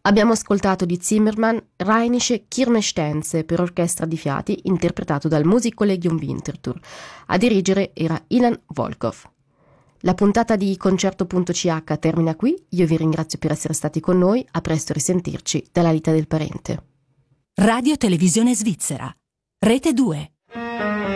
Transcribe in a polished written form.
Abbiamo ascoltato di Zimmermann Rheinische Kirmestenze per orchestra di fiati, interpretato dal Musikkollegium Winterthur. A dirigere era Ilan Volkov. La puntata di Concerto.ch termina qui. Io vi ringrazio per essere stati con noi. A presto, risentirci dalla Lita del Parente. Radio Televisione Svizzera, Rete 2.